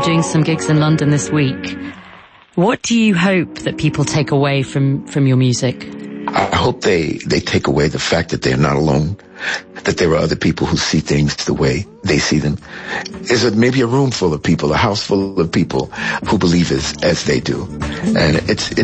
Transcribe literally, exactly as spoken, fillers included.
doing some gigs in London this week. What do you hope that people take away from, from your music? I hope they, they take away the fact that they're not alone, that there are other people who see things the way they see them. There's a, maybe a room full of people, a house full of people who believe as, as they do. And it's, it's